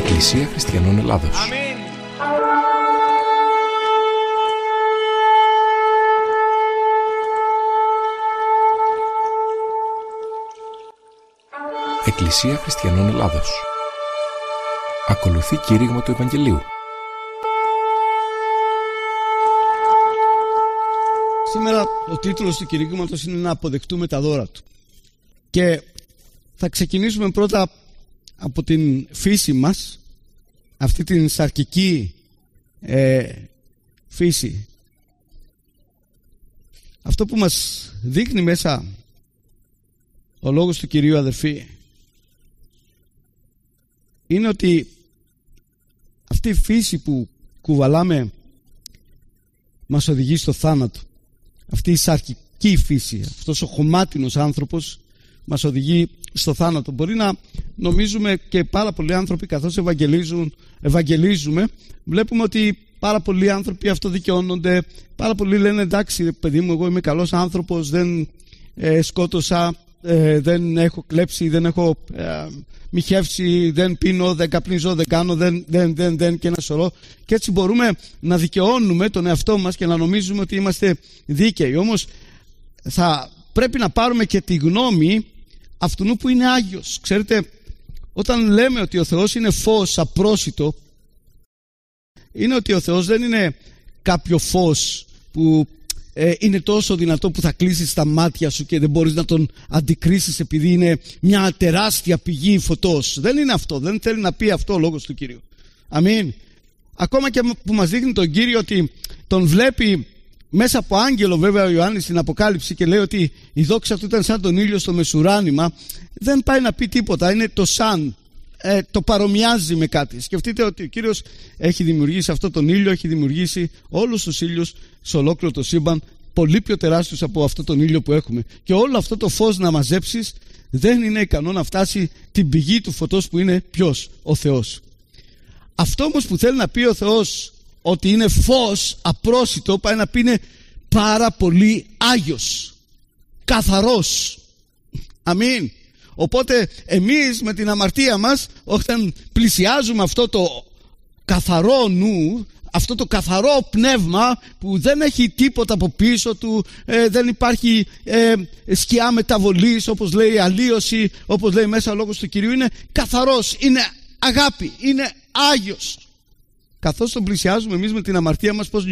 Εκκλησία Χριστιανών Ελλάδος. Αμήν. Εκκλησία Χριστιανών Ελλάδος. Ακολουθεί κήρυγμα του Ευαγγελίου. Σήμερα ο τίτλος του κηρύγματος είναι να αποδεχτούμε τα δώρα του. Και θα ξεκινήσουμε πρώτα από την φύση μας, αυτή την σαρκική φύση. Αυτό που μας δείχνει μέσα ο λόγος του Κυρίου, αδερφοί, είναι ότι αυτή η φύση που κουβαλάμε μας οδηγεί στο θάνατο. Αυτή η σαρκική φύση, αυτός ο χωμάτινος άνθρωπος μας οδηγεί στο θάνατο. Μπορεί να νομίζουμε και πάρα πολλοί άνθρωποι, καθώς ευαγγελίζουμε, βλέπουμε ότι πάρα πολλοί άνθρωποι αυτοδικαιώνονται, πάρα πολλοί λένε εντάξει παιδί μου, εγώ είμαι καλός άνθρωπος, δεν σκότωσα, δεν έχω κλέψει, δεν έχω μοιχεύσει, δεν πίνω, δεν καπνίζω, δεν κάνω, δεν και ένα σωρό. Και έτσι μπορούμε να δικαιώνουμε τον εαυτό μας και να νομίζουμε ότι είμαστε δίκαιοι. Όμως θα πρέπει να πάρουμε και τη γνώμη αυτού που είναι Άγιος. Ξέρετε, όταν λέμε ότι ο Θεός είναι φως απρόσιτο, είναι ότι ο Θεός δεν είναι κάποιο φως που είναι τόσο δυνατό που θα κλείσεις τα μάτια σου και δεν μπορείς να τον αντικρίσεις επειδή είναι μια τεράστια πηγή φωτός. Δεν είναι αυτό, δεν θέλει να πει αυτό ο λόγος του Κυρίου. Αμήν. Ακόμα και που μας δείχνει τον Κύριο ότι τον βλέπει μέσα από άγγελο, βέβαια, ο Ιωάννης στην Αποκάλυψη, και λέει ότι η δόξα του ήταν σαν τον ήλιο στο μεσουράνημα, δεν πάει να πει τίποτα, είναι το σαν. Το παρομοιάζει με κάτι. Σκεφτείτε ότι ο Κύριος έχει δημιουργήσει αυτό τον ήλιο, έχει δημιουργήσει όλους τους ήλιους σε ολόκληρο το σύμπαν, πολύ πιο τεράστιους από αυτό τον ήλιο που έχουμε. Και όλο αυτό το φως να μαζέψεις δεν είναι ικανό να φτάσει την πηγή του φωτός που είναι ποιος? Ο Θεός. Αυτό όμως που θέλει να πει ο Θεός ότι είναι φως απρόσιτο, πάει να πει είναι πάρα πολύ Άγιος, καθαρός. Αμήν. Οπότε εμείς με την αμαρτία μας, όταν πλησιάζουμε αυτό το καθαρό νου, αυτό το καθαρό πνεύμα που δεν έχει τίποτα από πίσω του, δεν υπάρχει σκιά μεταβολής, όπως λέει αλλίωση, όπως λέει μέσα ο λόγος του Κυρίου, είναι καθαρός, είναι αγάπη, είναι Άγιος. Καθώς τον πλησιάζουμε εμείς με την αμαρτία μας, πώς